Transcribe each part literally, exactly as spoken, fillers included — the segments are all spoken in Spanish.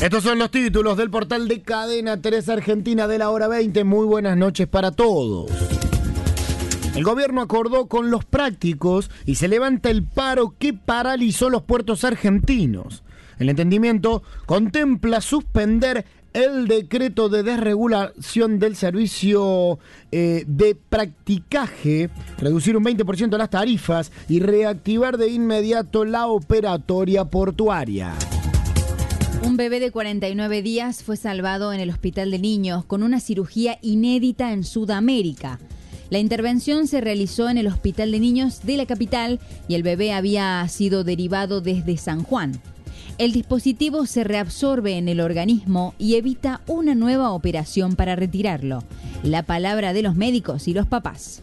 Estos son los títulos del portal de Cadena tres Argentina de la hora veinte. Muy buenas noches para todos. El gobierno acordó con los prácticos y se levanta el paro que paralizó los puertos argentinos. El entendimiento contempla suspender el decreto de desregulación del servicio eh, de practicaje, reducir un veinte por ciento las tarifas y reactivar de inmediato la operatoria portuaria. Un bebé de cuarenta y nueve días fue salvado en el Hospital de Niños con una cirugía inédita en Sudamérica. La intervención se realizó en el Hospital de Niños de la capital y el bebé había sido derivado desde San Juan. El dispositivo se reabsorbe en el organismo y evita una nueva operación para retirarlo. La palabra de los médicos y los papás.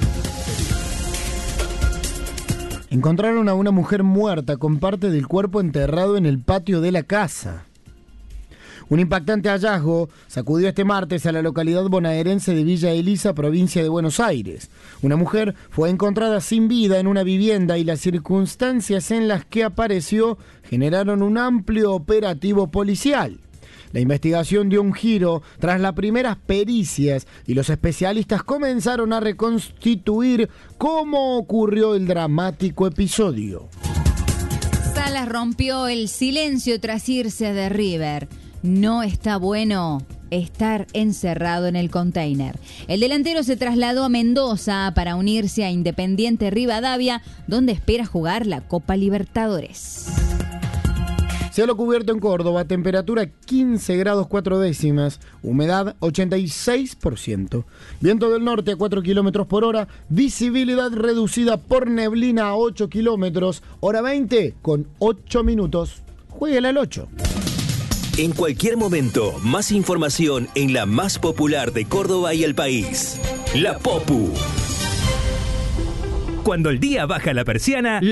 Encontraron a una mujer muerta con parte del cuerpo enterrado en el patio de la casa. Un impactante hallazgo sacudió este martes a la localidad bonaerense de Villa Elisa, provincia de Buenos Aires. Una mujer fue encontrada sin vida en una vivienda y las circunstancias en las que apareció generaron un amplio operativo policial. La investigación dio un giro tras las primeras pericias y los especialistas comenzaron a reconstituir cómo ocurrió el dramático episodio. Salas rompió el silencio tras irse de River. No está bueno estar encerrado en el container. El delantero se trasladó a Mendoza para unirse a Independiente Rivadavia, donde espera jugar la Copa Libertadores. Cielo cubierto en Córdoba, temperatura quince grados cuatro décimas, humedad ochenta y seis por ciento, viento del norte a cuatro kilómetros por hora, visibilidad reducida por neblina a ocho kilómetros, hora veinte con ocho minutos. Jueguele al ocho. En cualquier momento, más información en la más popular de Córdoba y el país. La Popu. Cuando el día baja la persiana...